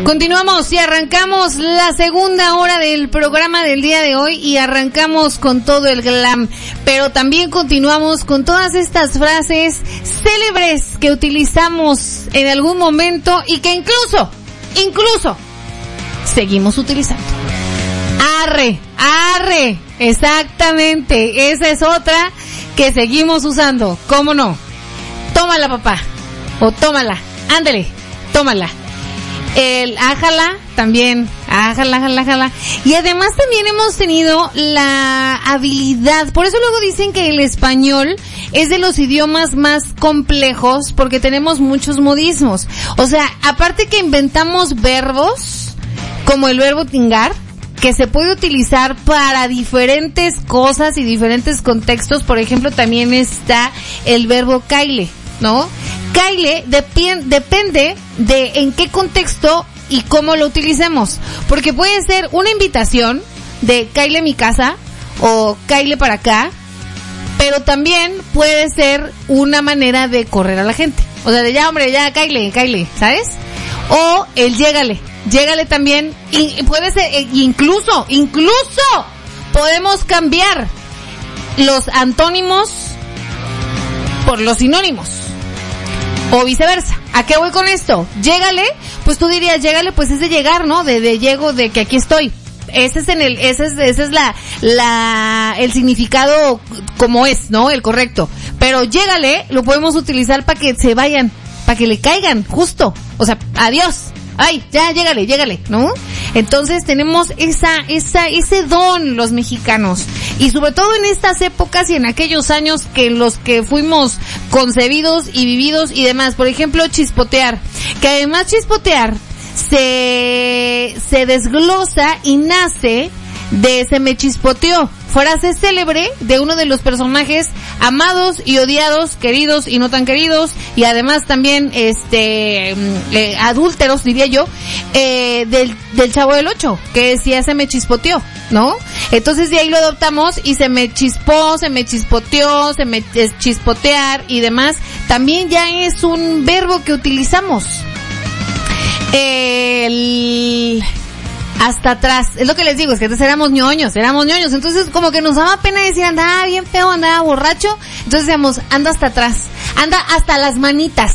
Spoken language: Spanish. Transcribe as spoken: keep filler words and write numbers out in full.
Continuamos y arrancamos la segunda hora del programa del día de hoy y arrancamos con todo el glam, pero también continuamos con todas estas frases célebres que utilizamos en algún momento y que incluso, incluso, seguimos utilizando. Arre, arre, exactamente, esa es otra que seguimos usando, ¿cómo no? Tómala, papá, o tómala, ándale, tómala. El ájala también, ájala, ájala, ájala. Y además también hemos tenido la habilidad, por eso luego dicen que el español es de los idiomas más complejos porque tenemos muchos modismos. O sea, aparte que inventamos verbos, como el verbo tingar, que se puede utilizar para diferentes cosas y diferentes contextos. Por ejemplo, también está el verbo caile, ¿no? Caile depi- depende de en qué contexto y cómo lo utilicemos, porque puede ser una invitación de caile a mi casa o caile para acá, pero también puede ser una manera de correr a la gente, o sea, de ya hombre, ya caile, caile, ¿sabes? O el llégale, llégale también, y puede ser, incluso, incluso podemos cambiar los antónimos por los sinónimos. O viceversa. ¿A qué voy con esto? Llégale, pues tú dirías, llégale, pues es de llegar, ¿no? De, de llego, de que aquí estoy. Ese es en el, ese es, ese es la, la, el significado como es, ¿no? El correcto. Pero llégale, lo podemos utilizar para que se vayan, para que le caigan, justo. O sea, adiós. Ay, ya, llégale, llégale, ¿no? Entonces tenemos esa, esa, ese don los mexicanos. Y sobre todo en estas épocas y en aquellos años que en los que fuimos concebidos y vividos y demás. Por ejemplo, chispotear. Que además chispotear se, se desglosa y nace de se me chispoteó. Frase célebre de uno de los personajes amados y odiados, queridos y no tan queridos, y además también este eh, adúlteros, diría yo, eh, del, del Chavo del Ocho, que decía se me chispoteó, ¿no? Entonces de ahí lo adoptamos y se me chispó, se me chispoteó, se me es chispotear y demás, también ya es un verbo que utilizamos. El... hasta atrás, es lo que les digo, es que antes éramos ñoños, éramos ñoños, entonces como que nos daba pena decir andaba bien feo, andaba borracho, entonces decíamos, anda hasta atrás, anda hasta las manitas,